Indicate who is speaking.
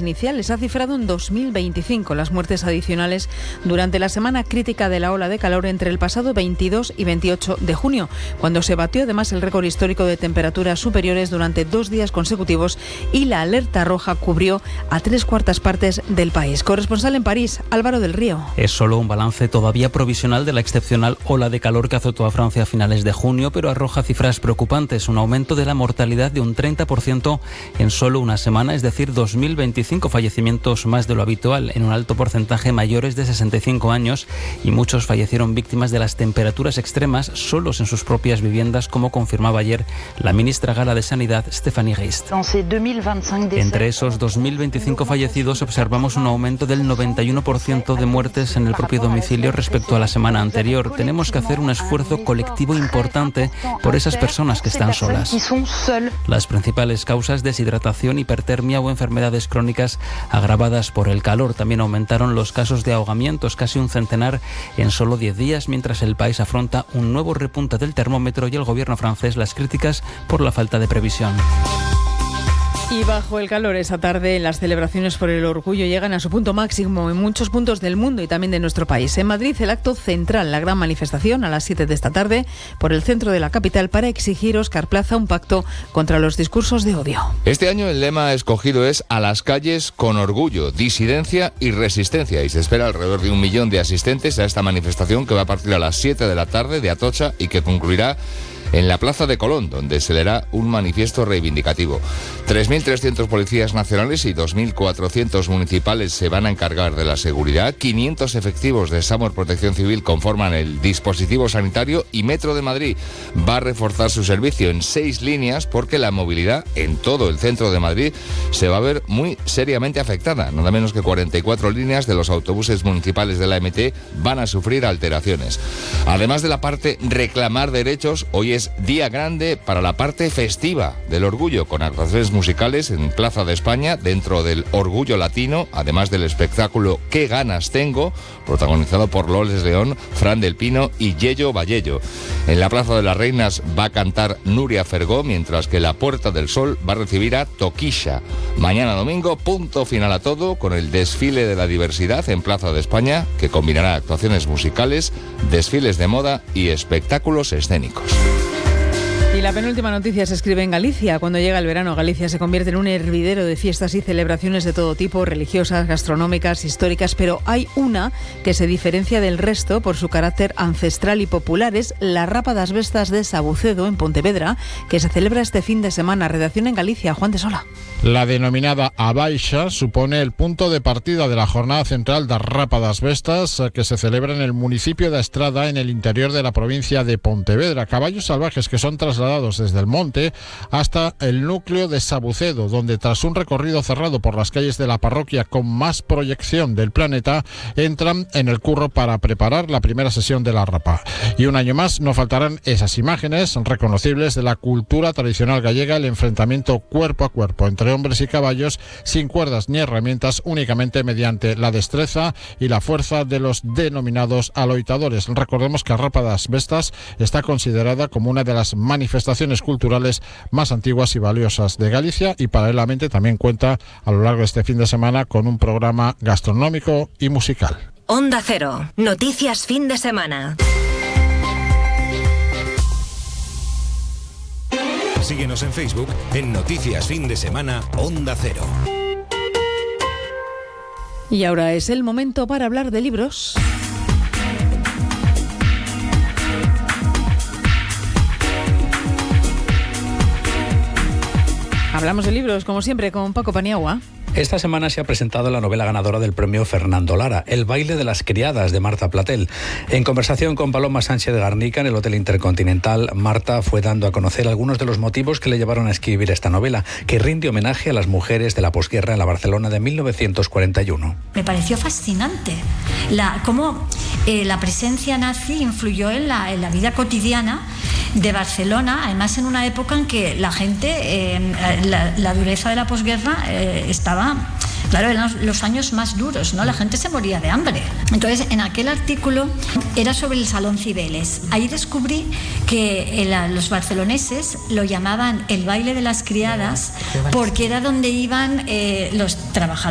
Speaker 1: iniciales ha cifrado en 2025 las muertes adicionales durante la semana crítica de la ola de calor entre el pasado 22 y 28 de junio, cuando se batió además el récord histórico de temperaturas superiores durante 2 días consecutivos y la alerta roja cubrió a 3/4 partes del país. Corresponsal en París, Álvaro del Río.
Speaker 2: Es solo un balance todavía provisional de la excepcional ola de calor que azotó a Francia a finales de junio, pero arroja cifras preocupantes, un aumento de la mortalidad de un 30% en solo una semana, es decir, 2.025 fallecimientos más de lo habitual, en un alto porcentaje mayores de 65 años, y muchos fallecieron víctimas de las temperaturas extremas solos en sus propias viviendas, como confirmaba ayer la ministra gala de Sanidad, Stéphanie Rist. Entre esos 2.025 fallecidos observamos un aumento del 91% de muertes en el propio domicilio respecto a la semana anterior. Tenemos que hacer un esfuerzo colectivo importante por esas personas que están solas. Las principales causas: deshidratación, hipertermia o enfermedades crónicas agravadas por el calor. También aumentaron los casos de ahogamientos, casi un centenar en solo 10 días, mientras el país afronta un nuevo repunte del termómetro y el gobierno francés las críticas por la falta de previsión.
Speaker 1: Y bajo el calor esa tarde, las celebraciones por el orgullo llegan a su punto máximo en muchos puntos del mundo y también de nuestro país. En Madrid, el acto central, la gran manifestación a las 7 de esta tarde por el centro de la capital para exigir, Óscar Plaza, un pacto contra los discursos de odio.
Speaker 3: Este año el lema escogido es "A las calles con orgullo, disidencia y resistencia", y se espera alrededor de 1 millón de asistentes a esta manifestación, que va a partir a las 7 de la tarde de Atocha y que concluirá en la Plaza de Colón, donde se leerá un manifiesto reivindicativo. 3.300 policías nacionales y 2.400 municipales se van a encargar de la seguridad. 500 efectivos de SAMUR Protección Civil conforman el dispositivo sanitario, y Metro de Madrid va a reforzar su servicio en 6 líneas, porque la movilidad en todo el centro de Madrid se va a ver muy seriamente afectada. Nada menos que 44 líneas de los autobuses municipales de la MT van a sufrir alteraciones. Además de la parte reclamar derechos, hoy es día grande para la parte festiva del orgullo, con actuaciones musicales en Plaza de España dentro del Orgullo Latino, además del espectáculo "Qué ganas tengo", protagonizado por Loles León, Fran del Pino y Yello Vallello. En la Plaza de las Reinas va a cantar Nuria Fergó, mientras que la Puerta del Sol va a recibir a Toquisha. Mañana domingo, punto final a todo, con el desfile de la diversidad en Plaza de España, que combinará actuaciones musicales, desfiles de moda y espectáculos escénicos.
Speaker 1: Y la penúltima noticia se escribe en Galicia. Cuando llega el verano, Galicia se convierte en un hervidero de fiestas y celebraciones de todo tipo, religiosas, gastronómicas, históricas, pero hay una que se diferencia del resto por su carácter ancestral y popular. Es la Rapa das Bestas de Sabucedo, en Pontevedra, que se celebra este fin de semana. Redacción en Galicia, Juan de Sola.
Speaker 4: La denominada A Baixa supone el punto de partida de la jornada central da Rapa das Bestas, que se celebra en el municipio de Estrada, en el interior de la provincia de Pontevedra. Caballos salvajes que son trasladados desde el monte hasta el núcleo de Sabucedo, donde, tras un recorrido cerrado por las calles de la parroquia con más proyección del planeta, entran en el curro para preparar la primera sesión de la rapa. Y un año más no faltarán esas imágenes reconocibles de la cultura tradicional gallega, el enfrentamiento cuerpo a cuerpo entre hombres y caballos, sin cuerdas ni herramientas, únicamente mediante la destreza y la fuerza de los denominados aloitadores. Recordemos que a Rapa das Bestas está considerada como una de las manifestaciones culturales más antiguas y valiosas de Galicia, y paralelamente también cuenta a lo largo de este fin de semana con un programa gastronómico y musical.
Speaker 5: Onda Cero, noticias fin de semana.
Speaker 6: Síguenos en Facebook en Noticias Fin de Semana Onda Cero.
Speaker 1: Y ahora es el momento para hablar de libros. Hablamos de libros, como siempre, con Paco Paniagua.
Speaker 2: Esta semana se ha presentado la novela ganadora del premio Fernando Lara, El baile de las criadas, de Marta Platel. En conversación con Paloma Sánchez Garnica en el Hotel Intercontinental, Marta fue dando a conocer algunos de los motivos que le llevaron a escribir esta novela, que rinde homenaje a las mujeres de la posguerra en la Barcelona de 1941.
Speaker 7: Me pareció fascinante cómo la presencia nazi influyó en la vida cotidiana de Barcelona, además en una época en que la gente, la dureza de la posguerra estaba... Claro, eran los años más duros, ¿no? La gente se moría de hambre. Entonces, en aquel artículo era sobre el Salón Cibeles. Ahí descubrí que los barceloneses lo llamaban el baile de las criadas, porque era donde iban los trabajadores